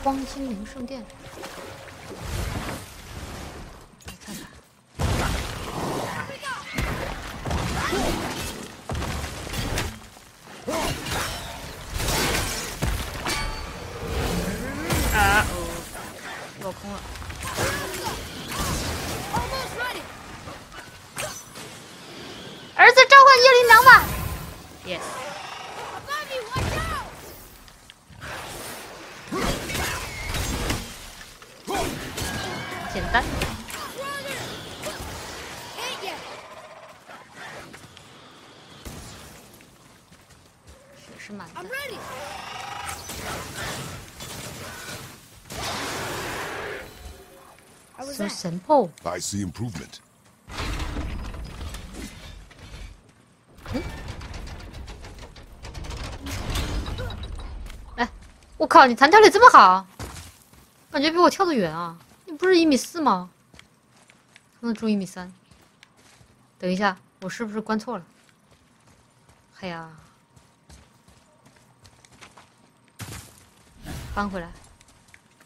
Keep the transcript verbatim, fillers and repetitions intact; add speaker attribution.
Speaker 1: 光精灵圣殿。来看看。啊哦，落空了。儿子召唤叶灵狼吧 ！Yes。简单。血是满的。So simple.
Speaker 2: I see improvement.
Speaker 1: 嗯？哎，我靠！你弹跳力这么好，感觉比我跳得远啊！你不是一米四吗？他能中一米三。等一下，我是不是关错了？哎呀，翻回来。